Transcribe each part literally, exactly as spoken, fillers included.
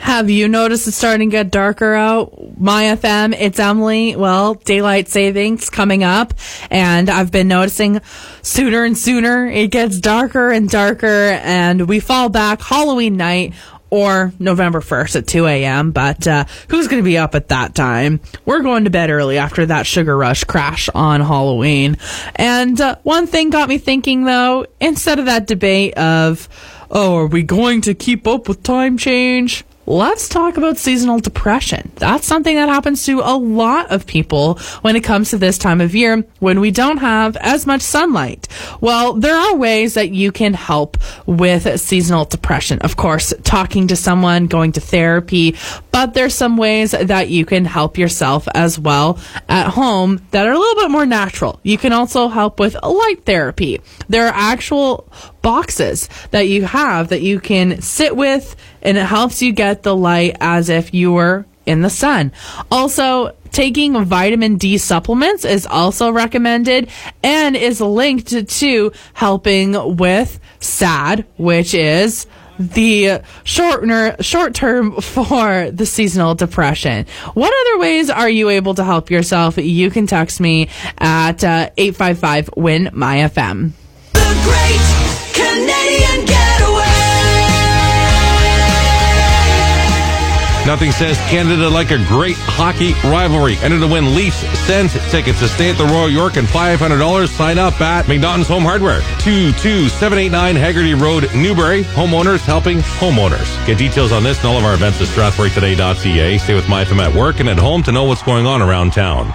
Have you noticed it's starting to get darker out? My F M, it's Emily. Well, daylight savings coming up, and I've been noticing sooner and sooner it gets darker and darker, and we fall back Halloween night or November first at two a.m., but uh, who's going to be up at that time? We're going to bed early after that sugar rush crash on Halloween. And uh, one thing got me thinking, though, instead of that debate of, oh, are we going to keep up with time change? Let's talk about seasonal depression. That's something that happens to a lot of people when it comes to this time of year when we don't have as much sunlight. Well, there are ways that you can help with seasonal depression. Of course, talking to someone, going to therapy, but there's some ways that you can help yourself as well at home that are a little bit more natural. You can also help with light therapy. There are actual boxes that you have that you can sit with, and it helps you get the light as if you were in the sun. Also, taking vitamin D supplements is also recommended and is linked to helping with S A D, which is the shortener, short term for the seasonal depression. What other ways are you able to help yourself? You can text me at uh, eight five five win M Y F M. The Great Canadian Getaway. Nothing says Canada like a great hockey rivalry. Enter to win Leafs Sens tickets to stay at the Royal York and five hundred dollars. Sign up at McNaughton's Home Hardware, two two seven eight nine Haggerty Road, Newbury. Homeowners helping homeowners. Get details on this and all of our events at strathroy today dot c a. Stay with My F M at work and at home to know what's going on around town.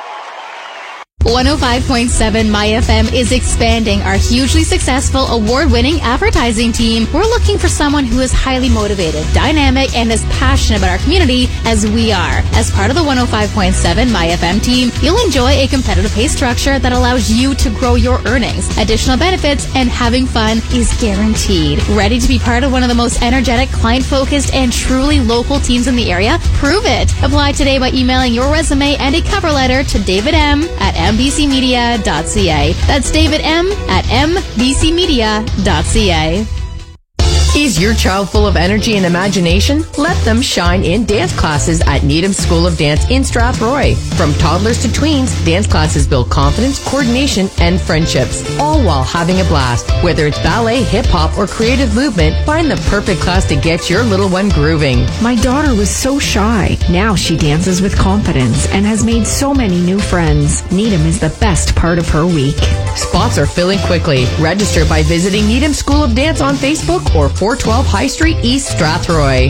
one oh five point seven My F M is expanding our hugely successful award-winning advertising team. We're looking for someone who is highly motivated, dynamic, and as passionate about our community as we are. As part of the one oh five point seven My F M team, you'll enjoy a competitive pay structure that allows you to grow your earnings. Additional benefits and having fun is guaranteed. Ready to be part of one of the most energetic, client-focused, and truly local teams in the area? Prove it. Apply today by emailing your resume and a cover letter to David M at M B C media dot c a. That's David M at M B C media dot c a. Is your child full of energy and imagination? Let them shine in dance classes at Needham School of Dance in Strathroy. From toddlers to tweens, dance classes build confidence, coordination, and friendships, all while having a blast. Whether it's ballet, hip-hop, or creative movement, find the perfect class to get your little one grooving. My daughter was so shy. Now she dances with confidence and has made so many new friends. Needham is the best part of her week. Spots are filling quickly. Register by visiting Needham School of Dance on Facebook or four twelve High Street, East Strathroy.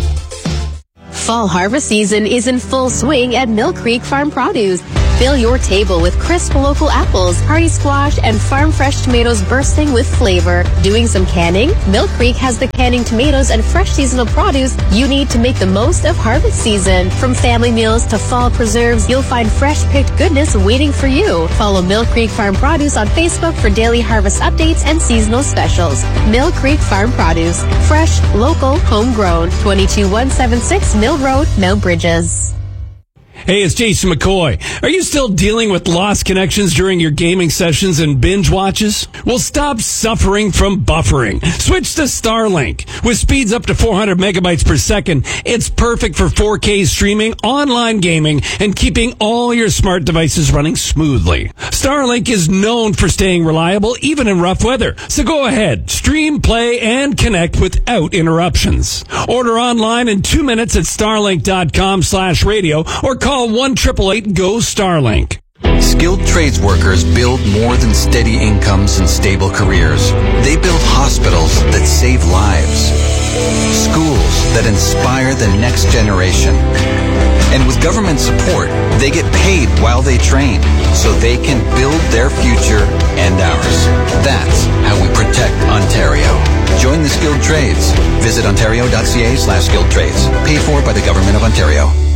Fall harvest season is in full swing at Mill Creek Farm Produce. Fill your table with crisp local apples, hardy squash, and farm fresh tomatoes bursting with flavor. Doing some canning? Mill Creek has the canning tomatoes and fresh seasonal produce you need to make the most of harvest season. From family meals to fall preserves, you'll find fresh picked goodness waiting for you. Follow Mill Creek Farm Produce on Facebook for daily harvest updates and seasonal specials. Mill Creek Farm Produce. Fresh, local, homegrown. twenty-two one seventy-six Mill Road, Mount Bridges. Hey, it's Jason McCoy. Are you still dealing with lost connections during your gaming sessions and binge watches? Well, stop suffering from buffering. Switch to Starlink. With speeds up to four hundred megabytes per second, it's perfect for four K streaming, online gaming, and keeping all your smart devices running smoothly. Starlink is known for staying reliable even in rough weather. So go ahead, stream, play, and connect without interruptions. Order online in two minutes at starlink.com slash radio or call one eight eight eight G O Starlink. Skilled trades workers build more than steady incomes and stable careers. They build hospitals that save lives, schools that inspire the next generation. And with government support, they get paid while they train so they can build their future and ours. That's how we protect Ontario. Join the skilled trades. Visit ontario.ca slash skilled trades. Paid for by the Government of Ontario.